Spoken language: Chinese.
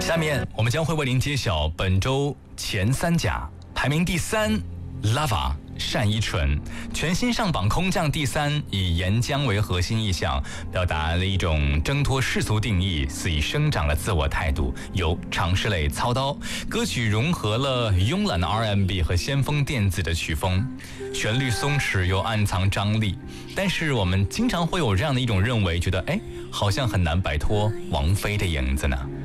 下面我们将会为您揭晓本周前3甲，排名第3 ，Lava 单依纯，全新上榜空降第3，以岩浆为核心意象，表达了一种挣脱世俗定义、肆意生长的自我态度，有尝试类操刀。歌曲融合了慵懒的 R&B 和先锋电子的曲风，旋律松弛又暗藏张力。但是我们经常会有这样的一种认为，觉得好像很难摆脱王菲的影子呢。